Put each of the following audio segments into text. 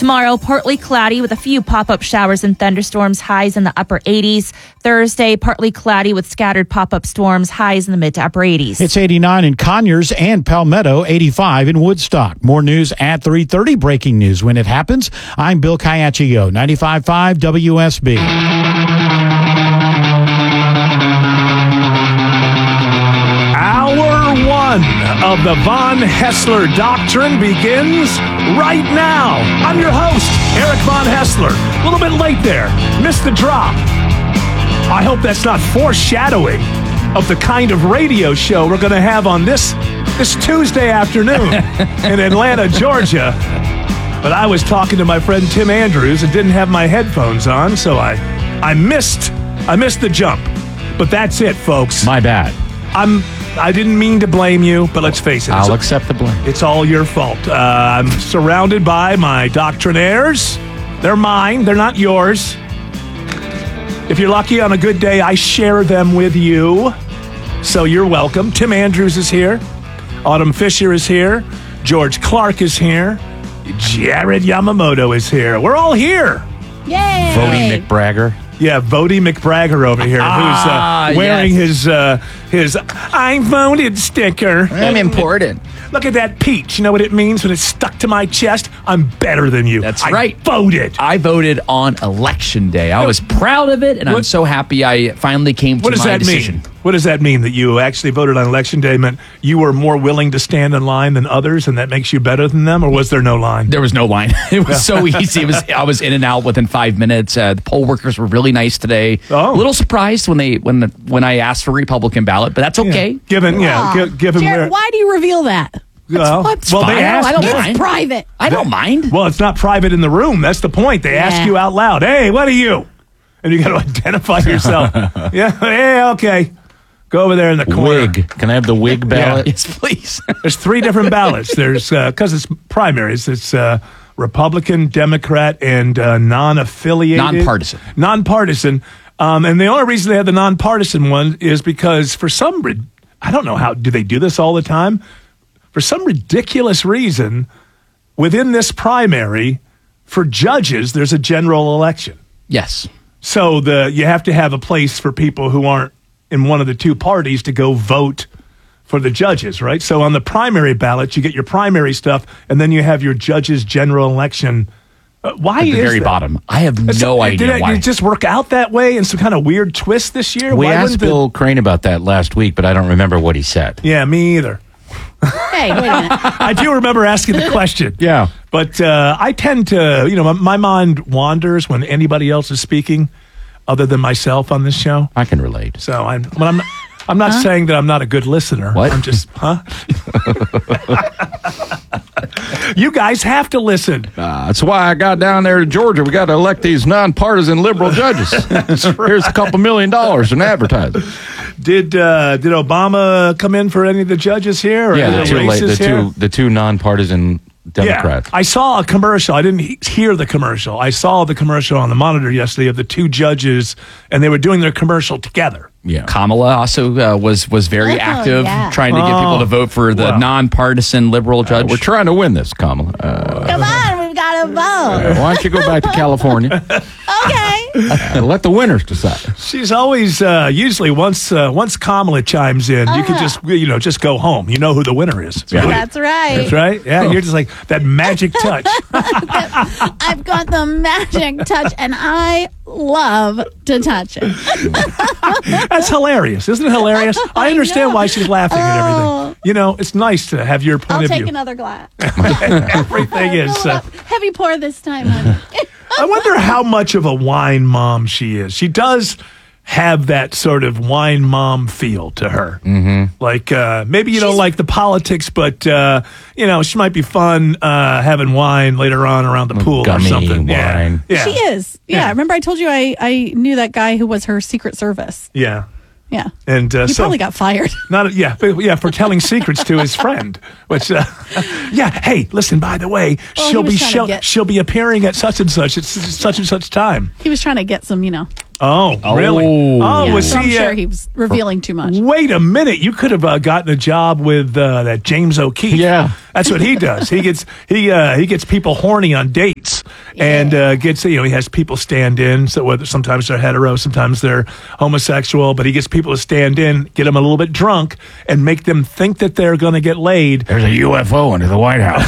Tomorrow, partly cloudy with a few pop-up showers and thunderstorms, highs in the upper 80s. Thursday, partly cloudy with scattered pop-up storms, highs in the mid to upper 80s. It's 89 in Conyers and Palmetto, 85 in Woodstock. More news at 3:30. Breaking news when it happens. I'm Bill Caiaccio, 95.5 WSB. Hour one of the Von Haessler Doctrine begins right now. I'm your host, Eric Von Haessler. A little bit late there. Missed the drop. I hope that's not foreshadowing of the kind of radio show we're going to have on this Tuesday afternoon in Atlanta, Georgia. But I was talking to my friend Tim Andrews and didn't have my headphones on, so I missed the jump. But that's it, folks. My bad. I didn't mean to blame you, but let's face it. I'll accept the blame. It's all your fault. I'm surrounded by my doctrinaires. They're mine. They're not yours. If you're lucky on a good day, I share them with you. So you're welcome. Tim Andrews is here. Autumn Fisher is here. George Clark is here. Jared Yamamoto is here. We're all here. Yay! Vody McBragger. Yeah, Vody McBragger over here, who's wearing his I voted sticker. I'm important. Look at that peach. You know what it means when it's stuck to my chest? I'm better than you. That's I right. Voted. I voted on Election Day. I was proud of it, and I'm so happy I finally came to my decision. What does that mean? That you actually voted on Election Day meant you were more willing to stand in line than others, and that makes you better than them? Or was there no line? There was no line. It was so easy. I was in and out within 5 minutes. The poll workers were really nice today. Oh. A little surprised when I asked for Republican ballot, but that's okay. Given Jared, where, why do you reveal that? well, they asked. I don't mind. It's private. I don't mind. well, it's not private in the room. That's the point. They ask you out loud. Hey, what are you? And you got to identify yourself. Yeah. Hey, okay. Go over there in the corner. Wig. Can I have the wig ballot? Yes, please. There's 3 different ballots. There's because it's primaries. It's Republican, Democrat, and non-affiliated, nonpartisan. And the only reason they have the nonpartisan one is because for some I don't know how do they do this all the time. For some ridiculous reason, within this primary, for judges, there's a general election. Yes. So you have to have a place for people who aren't in one of the 2 parties to go vote for the judges, right? So on the primary ballot, you get your primary stuff, and then you have your judges' general election. Why At the is very that? bottom. I have no idea why. Did it just work out that way in some kind of weird twist this year? We Why asked wouldn't Bill Crane about that last week, but I don't remember what he said. Yeah, me either. Hey, wait a minute. I do remember asking the question. Yeah. But I tend to, my mind wanders when anybody else is speaking other than myself on this show. I can relate. So I'm not saying that I'm not a good listener. What? I'm just, You guys have to listen. That's why I got down there to Georgia. We got to elect these nonpartisan liberal judges. Here's a couple $1 million in advertising. Did Obama come in for any of the judges here? Or Yeah, the the two nonpartisan Democrats. Yeah, I saw a commercial. I didn't hear the commercial. I saw the commercial on the monitor yesterday of the 2 judges, and they were doing their commercial together. Yeah. Kamala also was very active, trying to get people to vote for the nonpartisan liberal judge. We're trying to win this, Kamala. Come on, we've got to vote. Why don't you go back to California? Okay. Let the winners decide. She's always usually once Kamala chimes in, you can just go home. You know who the winner is. Yeah. That's right. That's right. Yeah, you're just like that magic touch. I've got the magic touch, and I love to touch it. That's hilarious. Isn't it hilarious? I understand why she's laughing and everything. It's nice to have your point I'll of take view. another glass. Everything is. Heavy pour this time, honey. I wonder how much of a wine mom she is. She does have that sort of wine mom feel to her. Mm-hmm. Like maybe you don't like the politics, but she might be fun having wine later on around the pool or something. Wine. Yeah. She is. Yeah. Remember I told you I knew that guy who was her Secret Service. Yeah. Yeah. And he probably got fired. For telling secrets to his friend. Which, hey, listen. By the way, she'll be appearing at such and such at such and such time. He was trying to get some, Oh, really? Was so I'm he? sure he was revealing too much. Wait a minute! You could have gotten a job with that James O'Keefe. Yeah, that's what he does. He gets people horny on dates. and gets, he has people stand in. So whether sometimes they're hetero, sometimes they're homosexual, but he gets people to stand in, get them a little bit drunk, and make them think that they're going to get laid. There's a UFO under the White House.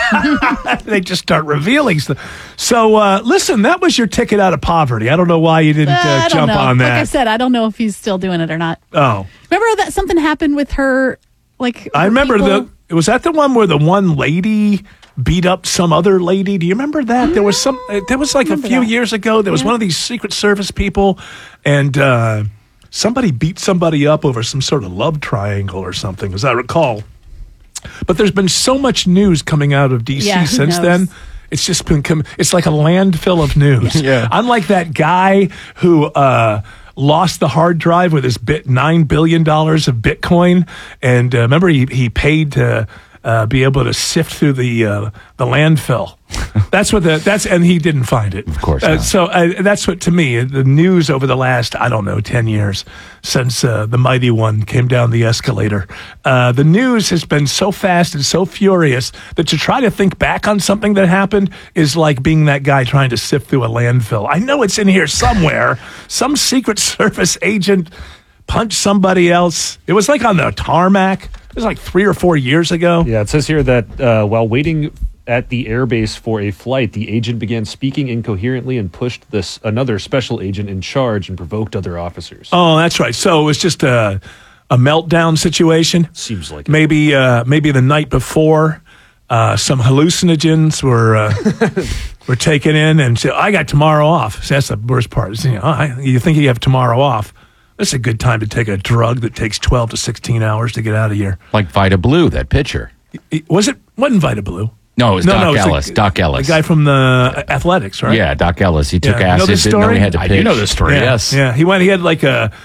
They just start revealing stuff. So, listen, that was your ticket out of poverty. I don't know why you didn't jump on that. Like I said, I don't know if he's still doing it or not. Oh. Remember that something happened with her? I remember was that the one where the one lady beat up some other lady? Do you remember that? There was like a few years ago. There was one of these Secret Service people, and somebody beat somebody up over some sort of love triangle or something, as I recall. But there's been so much news coming out of D.C. since then. It's just been it's like a landfill of news. Yeah. Unlike that guy who lost the hard drive with his $9 billion of Bitcoin, and remember he paid to be able to sift through the landfill. And he didn't find it. Of course not. So that's what, to me, the news over the last, 10 years since the mighty one came down the escalator. The news has been so fast and so furious that to try to think back on something that happened is like being that guy trying to sift through a landfill. I know it's in here somewhere. Some Secret Service agent punched somebody else. It was like on the tarmac. It was like 3 or 4 years ago. Yeah, it says here that while waiting at the airbase for a flight, the agent began speaking incoherently and pushed another special agent in charge and provoked other officers. Oh, that's right. So it was just a meltdown situation. Seems like maybe the night before, some hallucinogens were taken in, and said, "I got tomorrow off." So that's the worst part. You think you have tomorrow off? This is a good time to take a drug that takes 12 to 16 hours to get out of here. Like Vita Blue, that pitcher. Wasn't Vita Blue? No, it was Doc Ellis. Doc Ellis. The guy from the Athletics, right? Yeah, Doc Ellis. He took acid. You know this Didn't know story? he had to pitch. I do know this story, yes. Yeah, he had like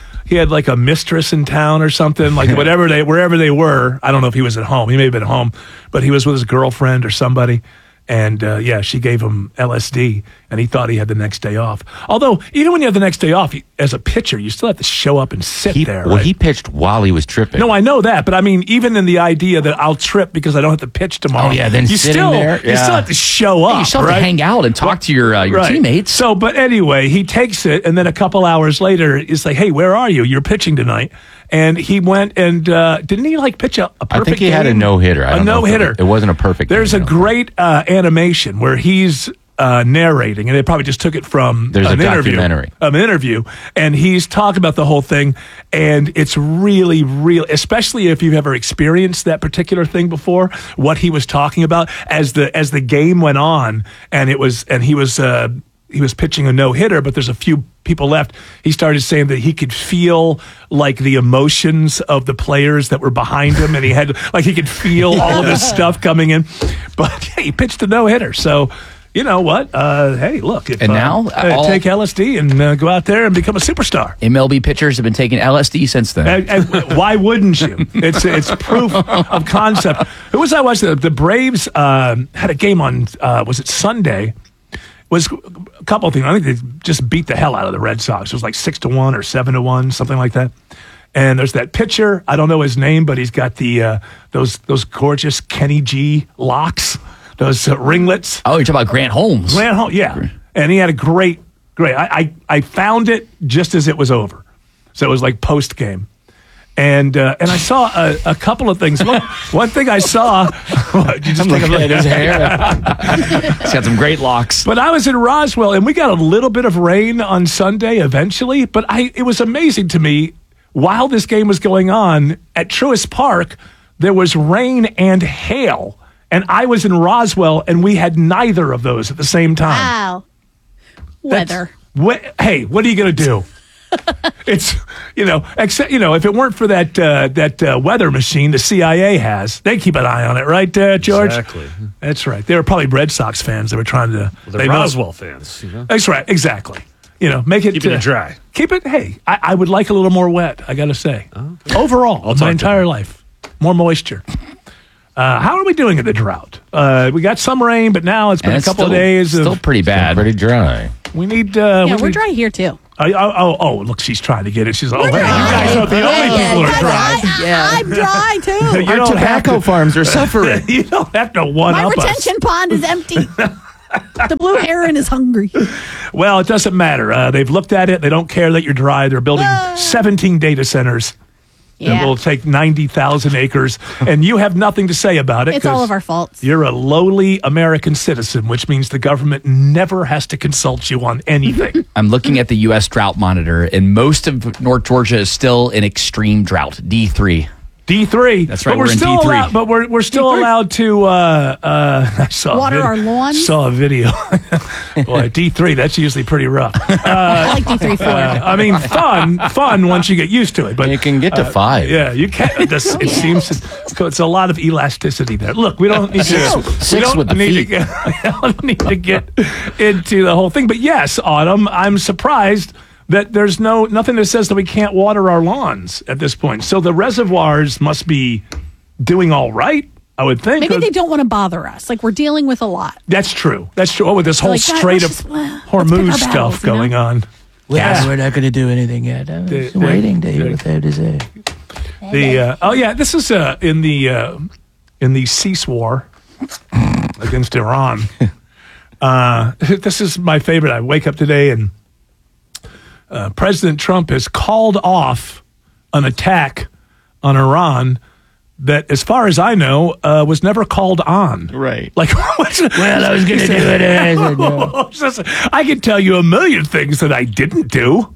a mistress in town or something, like wherever they were. I don't know if he was at home. He may have been at home, but he was with his girlfriend or somebody. And, she gave him LSD, and he thought he had the next day off. Although, even when you have the next day off, as a pitcher, you still have to show up and sit there. Well, right? he pitched while he was tripping. No, I know that, but I mean, even in the idea that I'll trip because I don't have to pitch tomorrow. Oh, yeah, then you sitting there. You still have to show up. You still have to hang out and talk to your Right. teammates. So, but anyway, he takes it, and then a couple hours later, it's like, "Hey, where are you? You're pitching tonight." And he went and didn't he pitch a perfect I think he game? had a no-hitter. A no-hitter. It wasn't a perfect There's game, a great animation where he's narrating, and they probably just took it from There's an a documentary. interview, and he's talking about the whole thing, and it's really, really, especially if you've ever experienced that particular thing before, what he was talking about as the game went on, and he was pitching a no-hitter, but there's a few people left. He started saying that he could feel like the emotions of the players that were behind him, and he could feel all of this stuff coming in. But he pitched a no-hitter. So, you know what? Hey, look. And now take LSD and go out there and become a superstar. MLB pitchers have been taking LSD since then. And why wouldn't you? It's proof of concept. Who was I watching? The Braves had a game on, was it Sunday? Was a couple of things. I think they just beat the hell out of the Red Sox. It was like 6-1 or 7-1, something like that. And there's that pitcher. I don't know his name, but he's got the those gorgeous Kenny G locks, those ringlets. Oh, you're talking about Grant Holmes. Grant Holmes, yeah. And he had a great. I found it just as it was over, so it was like post game. And I saw a couple of things. One thing I saw, did you just take a look at his hair? He's got some great locks. But I was in Roswell, and we got a little bit of rain on Sunday eventually. But it was amazing to me, while this game was going on at Truist Park, there was rain and hail. And I was in Roswell, and we had neither of those at the same time. Wow. Weather. Hey, what are you going to do? It's, except, if it weren't for that weather machine the CIA has, they keep an eye on it, right, George? Exactly. That's right. They were probably Red Sox fans. They were trying to. They're Roswell fans. That's right. Exactly. Make it keeping it dry. Keep it. Hey, I would like a little more wet. I got to say. Okay. Overall, my entire life, more moisture. How are we doing in the drought? We got some rain, but now it's been a couple of days. Still pretty bad. Pretty dry. We need. We're dry here too. Oh, look, she's trying to get it. She's like, hey, you guys aren't the only people who are dry. I'm dry too. Our tobacco farms are suffering. You don't have to one My up us. retention pond is empty. The blue heron is hungry. Well, it doesn't matter. They've looked at it. They don't care that you're dry. They're building 17 data centers. Yeah. It will take 90,000 acres, and you have nothing to say about it. It's all of our faults. You're a lowly American citizen, which means the government never has to consult you on anything. I'm looking at the U.S. drought monitor, and most of North Georgia is still in extreme drought, D3. D3. That's right. But we're still in D3. allowed. But we're still D3. allowed to. I saw Water our lawns? Saw a video. Boy, D3. That's usually pretty rough. I like D3 4. I mean, fun once you get used to it. But You can get to 5. yeah, you can. It seems it's a lot of elasticity there. Look, we don't need to. Six with the feet. We don't need to get into the whole thing. But yes, Autumn, I'm surprised that there's nothing that says that we can't water our lawns at this point. So the reservoirs must be doing all right, I would think. Maybe they don't want to bother us. Like, we're dealing with a lot. That's true. That's true. Oh, with this whole Like, God, Strait let's of just, let's pick Hormuz our stuff battles, you know? going on. Well, we're not going to do anything yet. I was waiting to hear what they have to say. This is in the cease war against Iran. This is my favorite. I wake up today and President Trump has called off an attack on Iran that, as far as I know, was never called on. Right. Like, Well, I was going to do it. I said no. I can tell you a million things that I didn't do.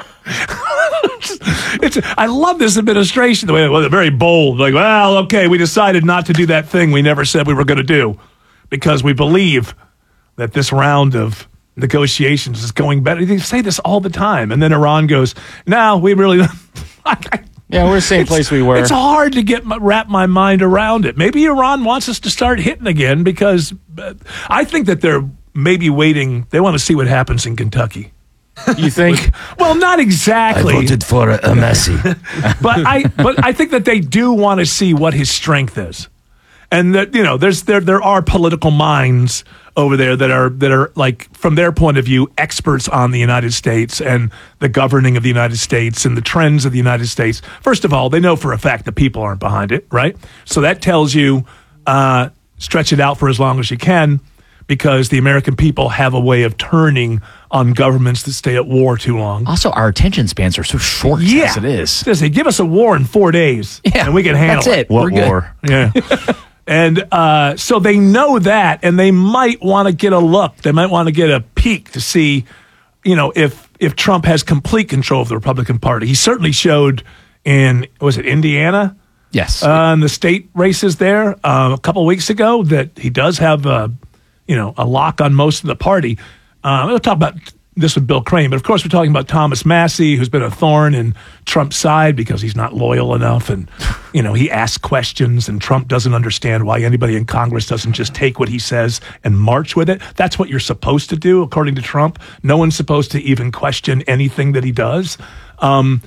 I love this administration, the way they're very bold. Like, well, okay, we decided not to do that thing we never said we were going to do because we believe that this round of negotiations is going better. They say this all the time. And then Iran goes, no, we really Yeah, we're the same place we were. It's hard to wrap my mind around it. Maybe Iran wants us to start hitting again because I think that they're maybe waiting. They want to see what happens in Kentucky. You think? Well, not exactly. I voted for a Messi. but I think that they do want to see what his strength is. And that, there are political minds over there that are like, from their point of view, experts on the United States and the governing of the United States and the trends of the United States. First of all, they know for a fact the people aren't behind it, right? So that tells you stretch it out for as long as you can, because the American people have a way of turning on governments that stay at war too long. Also, our attention spans are so short as it is. They give us a war in 4 days, and we can handle that's it. We're good. War? Yeah. And so they know that, and they might want to get a look. They might want to get a peek to see, if Trump has complete control of the Republican Party. He certainly showed in, was it Indiana? Yes. In the state races there a couple of weeks ago, that he does have a lock on most of the party. We'll talk about this with Bill Crane, but of course we're talking about Thomas Massie, who's been a thorn in Trump's side because he's not loyal enough, and he asks questions, and Trump doesn't understand why anybody in Congress doesn't just take what he says and march with it. That's what you're supposed to do, according to Trump. No one's supposed to even question anything that he does. And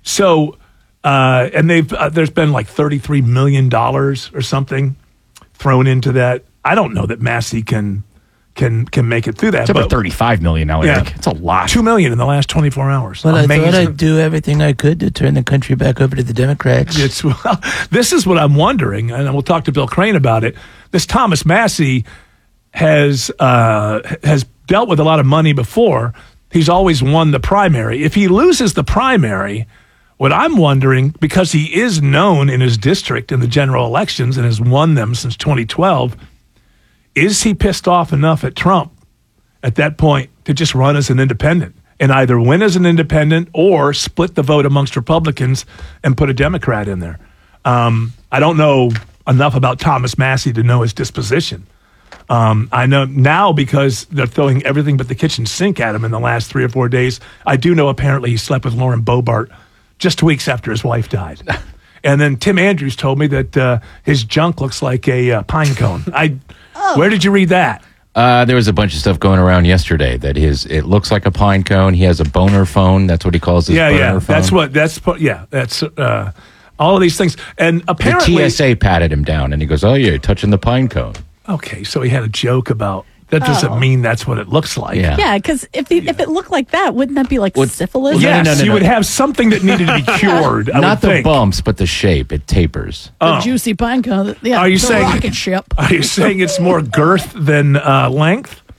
there's been like $33 million or something thrown into that. I don't know that Massie can make it through that. It's over $35 million now, Eric. It's a lot. $2 million in the last 24 hours. Well, Amazing. I thought I'd do everything I could to turn the country back over to the Democrats. This is what I'm wondering, and we'll talk to Bill Crane about it. This Thomas Massie has dealt with a lot of money before. He's always won the primary. If he loses the primary, what I'm wondering, because he is known in his district in the general elections and has won them since 2012, is he pissed off enough at Trump at that point to just run as an independent and either win as an independent or split the vote amongst Republicans and put a Democrat in there? I don't know enough about Thomas Massie to know his disposition. I know now because they're throwing everything but the kitchen sink at him in the last 3 or 4 days. I do know apparently he slept with Lauren Boebert just weeks after his wife died. And then Tim Andrews told me that his junk looks like a pine cone. Where did you read that? There was a bunch of stuff going around yesterday that it looks like a pine cone. He has a boner phone. That's what he calls his boner phone. That's all of these things. And apparently the TSA patted him down and he goes, "Oh, you're touching the pine cone." Okay, so he had a joke about that. Doesn't mean that's what it looks like. Yeah, because if it looked like that, wouldn't that be like syphilis? Yes, you would have something that needed to be cured. Not the bumps, but the shape. It tapers. The juicy pine cone. Yeah, Are you the saying rocket ship? Are you saying it's more girth than length?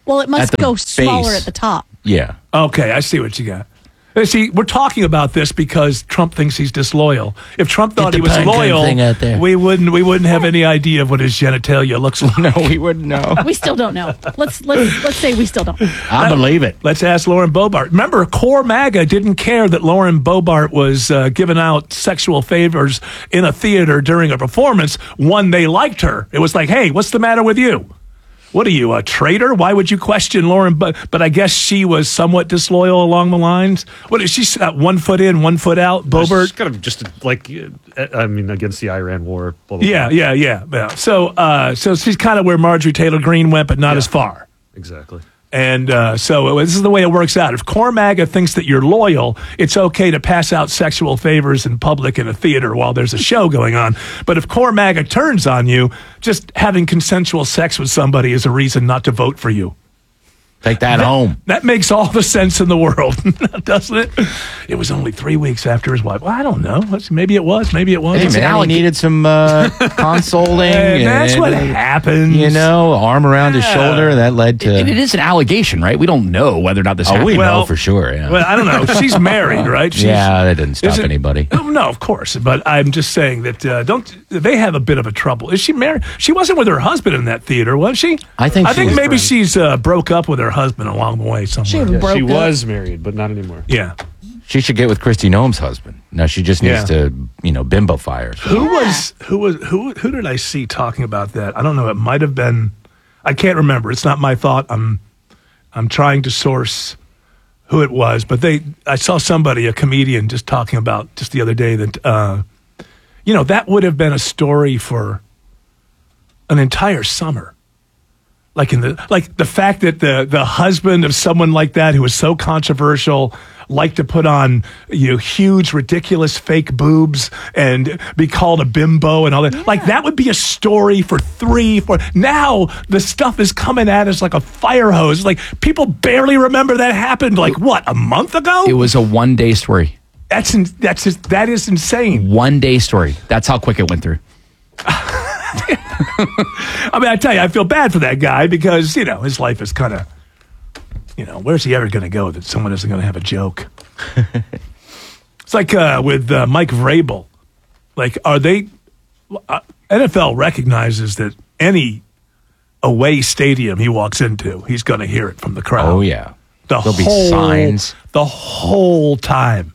Well, it must At the go smaller base. at the top. Yeah. Okay, I see what you got. See, we're talking about this because Trump thinks he's disloyal. If Trump thought he was pine cone loyal, thing out there. we wouldn't have any idea of what his genitalia looks like. No, we wouldn't know. We still don't know. Let's say we still don't. I believe it. Let's ask Lauren Boebert. Remember, Core MAGA didn't care that Lauren Boebert was giving out sexual favors in a theater during a performance. One, they liked her. It was like, hey, what's the matter with you? What are you, a traitor? Why would you question Lauren? But I guess she was somewhat disloyal along the lines. What is she? 1 foot in, 1 foot out. Boebert. She's kind of just like, I mean, against the Iran war. Blah, blah, blah. Yeah. So she's kind of where Marjorie Taylor Greene went, but not as far. Exactly. And so this is the way it works out. If Core MAGA thinks that you're loyal, it's okay to pass out sexual favors in public in a theater while there's a show going on. But if Core MAGA turns on you, just having consensual sex with somebody is a reason not to vote for you. Take that home. That makes all the sense in the world, doesn't it? It was only 3 weeks after his wife. Well, I don't know. Maybe it was. Maybe it wasn't. Hey, man, he needed some consoling. That's what happens. You know, arm around his shoulder. That led to... It is an allegation, right? We don't know whether or not this happened. we know for sure, yeah. Well, I don't know. She's married, right? That didn't stop anybody. No, of course. But I'm just saying that they have a bit of a trouble. Is she married? She wasn't with her husband in that theater, was she? I think maybe she's broke up with her husband along the way somewhere. She was married, but not anymore. Yeah. She should get with Kristi Noem's husband. Now she just needs to, bimbo fire. Who did I see talking about that? I don't know. It might have been. I can't remember. It's not my thought. I'm trying to source who it was, but I saw somebody, a comedian, just talking about just the other day that that would have been a story for an entire summer. Like the fact that the husband of someone like that who was so controversial liked to put on huge, ridiculous fake boobs and be called a bimbo and all that. Yeah. Like that would be a story for 3, 4. Now the stuff is coming at us like a fire hose. Like people barely remember that happened. Like what, a month ago? It was a 1-day story. That is insane. 1-day story. That's how quick it went through. I mean, I tell you, I feel bad for that guy because, his life is kind of, where's he ever going to go that someone isn't going to have a joke? It's like with Mike Vrabel. Like, are they, NFL recognizes that any away stadium he walks into, he's going to hear it from the crowd. Oh, yeah. There'll be signs. The whole time.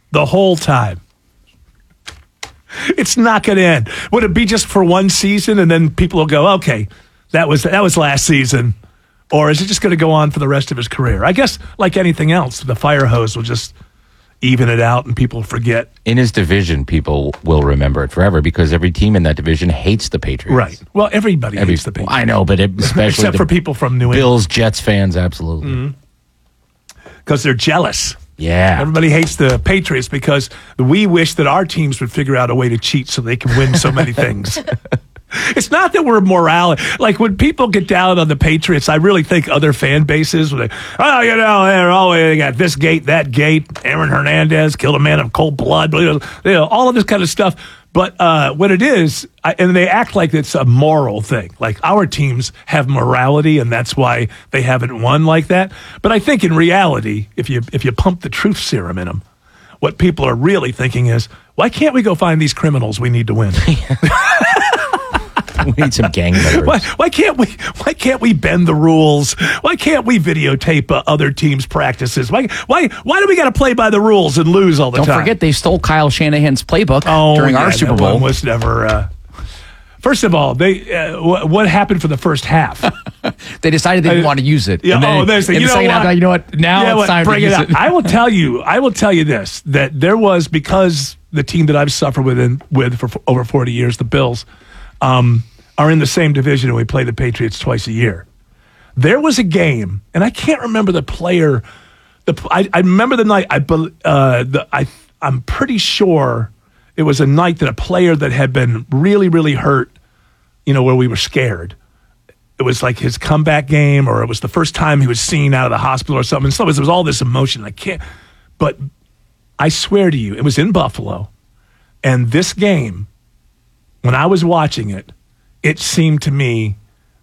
It's not going to end. Would it be just for one season and then people will go, okay, that was last season? Or is it just going to go on for the rest of his career? I guess like anything else, the fire hose will just even it out and people forget. In his division, people will remember it forever because every team in that division hates the Patriots. Right. Well, everybody hates the Patriots. I know, but especially except for people from New England. Bills, Jets fans, absolutely. Because they're jealous. Yeah. Everybody hates the Patriots because we wish that our teams would figure out a way to cheat so they can win so many things. It's not that we're morale. Like when people get down on the Patriots, I really think other fan bases, they got this gate, that gate. Aaron Hernandez killed a man of cold blood. All of this kind of stuff. But what it is, and they act like it's a moral thing. Like our teams have morality, and that's why they haven't won like that. But I think in reality, if you pump the truth serum in them, what people are really thinking is, why can't we go find these criminals we need to win? We need some gang members. Why can't we bend the rules? Why can't we videotape other teams' practices? Why do we got to play by the rules and lose all the time? Don't forget they stole Kyle Shanahan's playbook during our Super Bowl. One was never. First of all, what happened for the first half? They decided they didn't want to use it. Yeah. In the second half, you know what? Now it's time to use it. I will tell you this: that there was, because the team that I've suffered with for over 40 years, the Bills, are in the same division, and we play the Patriots twice a year. There was a game, and I can't remember the player. I remember the night. I'm pretty sure it was a night that a player that had been really, really hurt, where we were scared. It was like his comeback game, or it was the first time he was seen out of the hospital or something. So there was all this emotion. But I swear to you, it was in Buffalo, and this game, when I was watching it, it seemed to me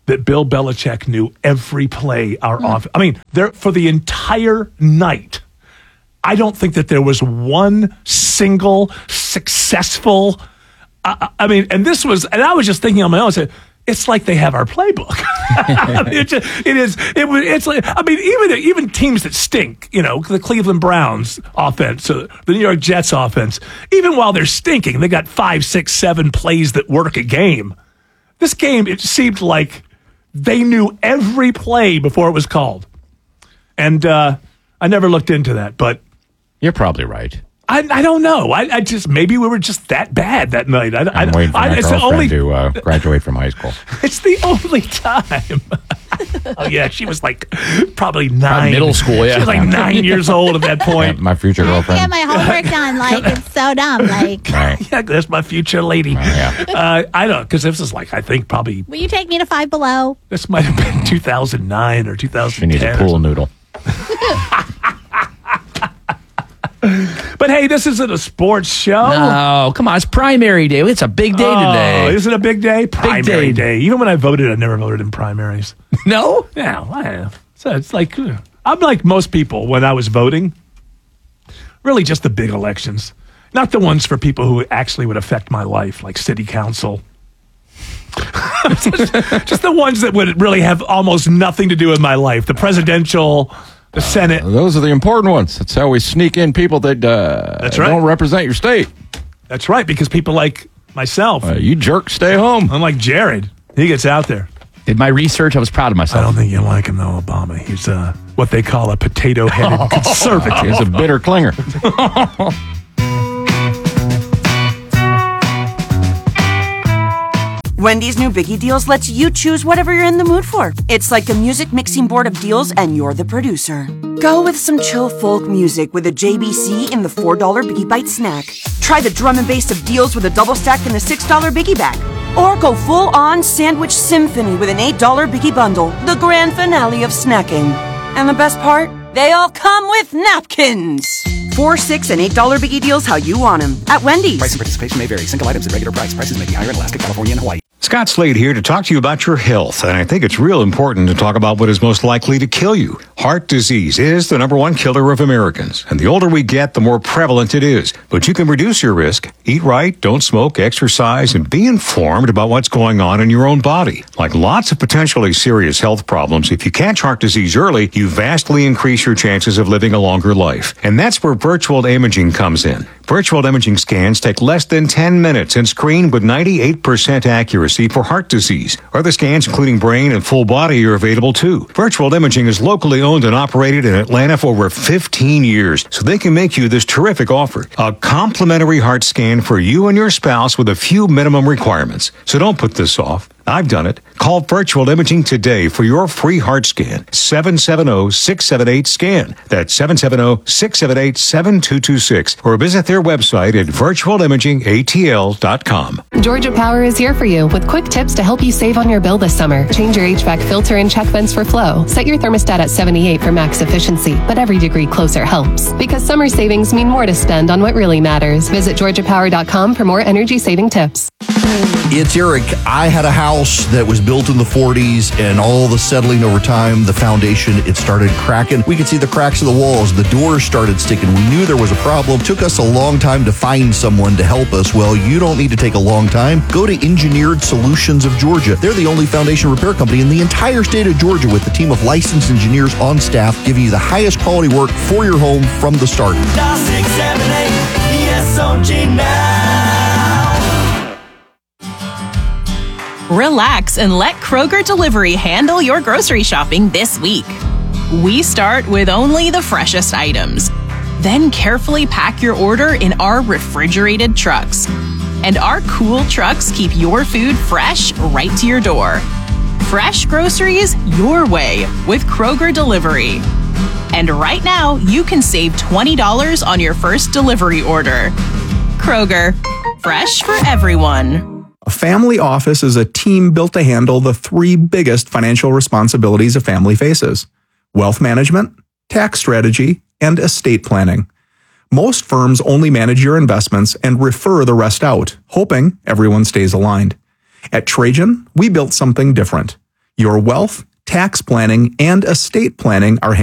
that Bill Belichick knew every play I mean, for the entire night, I don't think that there was one single successful. I mean, and I was just thinking on my own. I said, it's like they have our playbook. I mean, it's like, I mean, even teams that stink, the Cleveland Browns offense, the New York Jets offense, even while they're stinking, they got 5, 6, 7 plays that work a game. This game, it seemed like they knew every play before it was called. And I never looked into that, but you're probably right. I don't know. I just, maybe we were just that bad that night. I'm waiting for my girlfriend to graduate from high school. It's the only time. Oh yeah, she was like probably 9. Middle school, yeah. She was like 9 years old at that point. Yeah, my future girlfriend. Get my homework done. Like, it's so dumb. Like, Right. Yeah, that's my future lady. Yeah. I don't, because this is like, I think probably will you take me to Five Below? this might have been 2009 or 2010. She needs a pool noodle. But hey, this isn't a sports show. No, come on. It's primary day. It's a big day today. Is it a big day? Primary day. Even when I voted, I never voted in primaries. No? Yeah. So it's like, I'm like most people when I was voting. Really just the big elections. Not the ones for people who actually would affect my life, like city council. just the ones that would really have almost nothing to do with my life. The presidential, the Senate. Those are the important ones. That's how we sneak in people that don't represent your state. That's right, because people like myself. You jerk, stay home. Unlike Jared, he gets out there. Did my research. I was proud of myself. I don't think you like him, though, Obama. He's what they call a potato-headed conservative. He's a bitter clinger. Wendy's new Biggie Deals lets you choose whatever you're in the mood for. It's like a music mixing board of deals, and you're the producer. Go with some chill folk music with a JBC in the $4 Biggie Bite snack. Try the drum and bass of deals with a double stack in the $6 Biggie Bag. Or go full-on sandwich symphony with an $8 Biggie Bundle, the grand finale of snacking. And the best part? They all come with napkins. $4, $6, and $8 Biggie Deals how you want them at Wendy's. Price and participation may vary. Single items at regular price. Prices may be higher in Alaska, California, and Hawaii. Scott Slade here to talk to you about your health, and I think it's real important to talk about what is most likely to kill you. Heart disease is the #1 killer of Americans, and the older we get, the more prevalent it is. But you can reduce your risk. Eat right, don't smoke, exercise, and be informed about what's going on in your own body. Like lots of potentially serious health problems, if you catch heart disease early, you vastly increase your chances of living a longer life. And that's where virtual imaging comes in. Virtual imaging scans take less than 10 minutes and screen with 98% accuracy for heart disease. Other scans, including brain and full body, are available too. Virtual imaging is locally owned and operated in Atlanta for over 15 years, so they can make you this terrific offer. A complimentary heart scan for you and your spouse with a few minimum requirements. So don't put this off. I've done it. Call Virtual Imaging today for your free heart scan. 770-678-SCAN. That's 770-678-7226. Or visit their website at virtualimagingatl.com. Georgia Power is here for you with quick tips to help you save on your bill this summer. Change your HVAC filter and check vents for flow. Set your thermostat at 78 for max efficiency, but every degree closer helps. Because summer savings mean more to spend on what really matters. Visit georgiapower.com for more energy-saving tips. It's Eric. I had a house that was built in the 40s, and all the settling over time, the foundation, it started cracking. We could see the cracks of the walls. The doors started sticking. We knew there was a problem. Took us a long time to find someone to help us. Well, you don't need to take a long time. Go to Engineered Solutions of Georgia. They're the only foundation repair company in the entire state of Georgia with a team of licensed engineers on staff giving you the highest quality work for your home from the start. Dial 678 ESOG now. Relax and let Kroger Delivery handle your grocery shopping this week. We start with only the freshest items, then carefully pack your order in our refrigerated trucks. And our cool trucks keep your food fresh right to your door. Fresh groceries your way with Kroger Delivery. And right now, you can save $20 on your first delivery order. Kroger, fresh for everyone. A family office is a team built to handle the 3 biggest financial responsibilities a family faces: wealth management, tax strategy, and estate planning. Most firms only manage your investments and refer the rest out, hoping everyone stays aligned. At Trajan, we built something different. Your wealth, tax planning, and estate planning are